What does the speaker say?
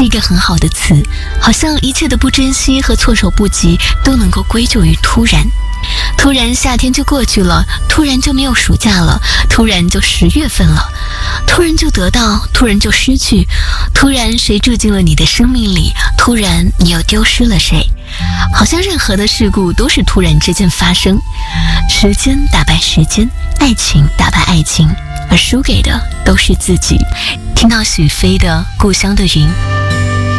是一个很好的词，好像一切的不珍惜和措手不及都能够归咎于突然。突然夏天就过去了，突然就没有暑假了，突然就10月份了，突然就得到，突然就失去，突然谁住进了你的生命里，突然你又丢失了谁。好像任何的事故都是突然之间发生，时间打败时间，爱情打败爱情，而输给的都是自己。听到许飞的《故乡的云》。